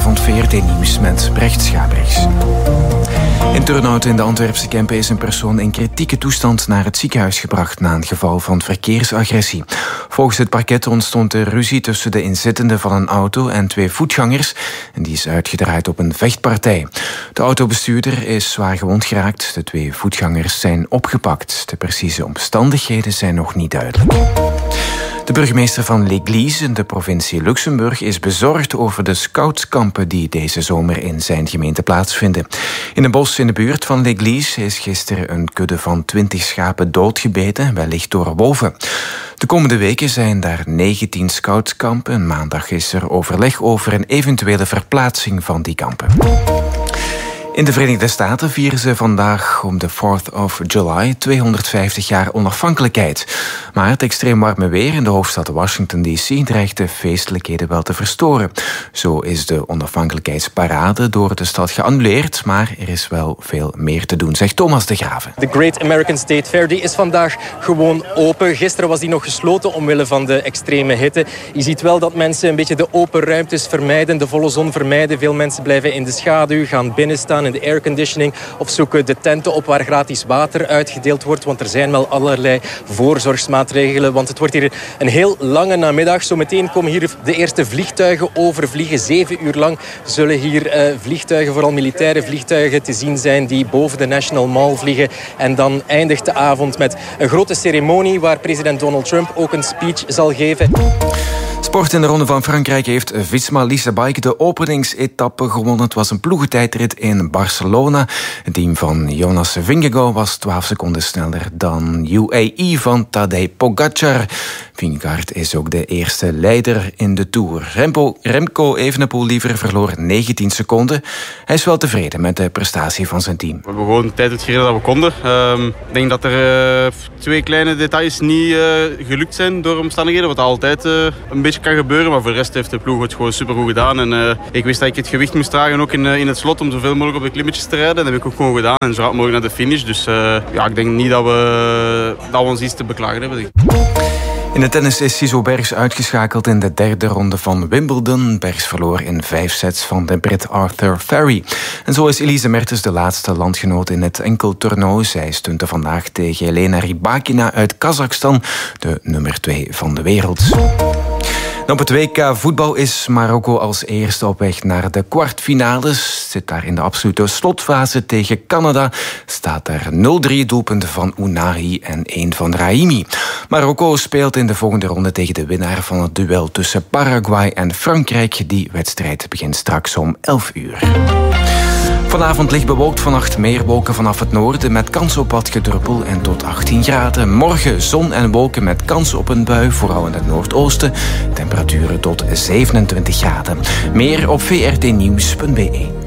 Goedenavond, VRT Nieuws met Brecht Schabrichs. In Turnhout in de Antwerpse Kempen is een persoon in kritieke toestand naar het ziekenhuis gebracht na een geval van verkeersagressie. Volgens het parket ontstond er ruzie tussen de inzittenden van een auto en 2 voetgangers en die is uitgedraaid op een vechtpartij. De autobestuurder is zwaar gewond geraakt. De 2 voetgangers zijn opgepakt. De precieze omstandigheden zijn nog niet duidelijk. De burgemeester van L'Église in de provincie Luxemburg is bezorgd over de scoutskampen die deze zomer in zijn gemeente plaatsvinden. In een bos in de buurt van L'Église is gisteren een kudde van 20 schapen doodgebeten, wellicht door wolven. De komende weken zijn daar 19 scoutskampen. Maandag is er overleg over een eventuele verplaatsing van die kampen. In de Verenigde Staten vieren ze vandaag om de 4th of July 250 jaar onafhankelijkheid. Maar het extreem warme weer in de hoofdstad Washington D.C. dreigt de feestelijkheden wel te verstoren. Zo is de onafhankelijkheidsparade door de stad geannuleerd, maar er is wel veel meer te doen, zegt Thomas de Graven. De Great American State Fair die is vandaag gewoon open. Gisteren was die nog gesloten omwille van de extreme hitte. Je ziet wel dat mensen een beetje de open ruimtes vermijden, de volle zon vermijden. Veel mensen blijven in de schaduw, gaan binnen staan in de airconditioning of zoeken de tenten op waar gratis water uitgedeeld wordt, want er zijn wel allerlei voorzorgsmaatregelen, want het wordt hier een heel lange namiddag. Zometeen komen hier de eerste vliegtuigen overvliegen. 7 uur lang zullen hier vliegtuigen, vooral militaire vliegtuigen, te zien zijn die boven de National Mall vliegen. En dan eindigt de avond met een grote ceremonie waar president Donald Trump ook een speech zal geven. Sport in de Ronde van Frankrijk heeft Visma Leasebike de openingsetappe gewonnen. Het was een ploegentijdrit in Barcelona. Het team van Jonas Vingegaard was 12 seconden sneller dan UAE van Tadej Pogacar. Vingegaard is ook de eerste leider in de Tour. Remco Evenepoel liever verloor 19 seconden. Hij is wel tevreden met de prestatie van zijn team. We hebben gewoon de tijd uitgereden dat we konden. Ik denk dat er 2 kleine details niet gelukt zijn door omstandigheden, wat altijd een beetje kan gebeuren, maar voor de rest heeft de ploeg het gewoon supergoed gedaan. En ik wist dat ik het gewicht moest dragen ook in het slot om zoveel mogelijk op de klimmetjes te rijden. Dat heb ik ook gewoon gedaan en zo hard mogelijk naar de finish. Dus ik denk niet dat we ons iets te beklagen hebben. In de tennis is Cizo Bergs uitgeschakeld in de 3e ronde van Wimbledon. Bergs verloor in 5 sets van de Brit Arthur Ferry. En zo is Elise Mertens de laatste landgenoot in het enkeltoernooi. Zij stunte vandaag tegen Elena Rybakina uit Kazachstan, de nummer 2 van de wereld. Op het WK voetbal is Marokko als eerste op weg naar de kwartfinales. Zit daar in de absolute slotfase tegen Canada. Staat er 0-3 doelpunten van Ounahi en 1 van Rahimi. Marokko speelt in de volgende ronde tegen de winnaar van het duel tussen Paraguay en Frankrijk. Die wedstrijd begint straks om 11 uur. Vanavond licht bewolkt, vannacht meer wolken vanaf het noorden met kans op wat gedruppel en tot 18 graden. Morgen zon en wolken met kans op een bui, vooral in het noordoosten. Temperaturen tot 27 graden. Meer op vrtnieuws.be.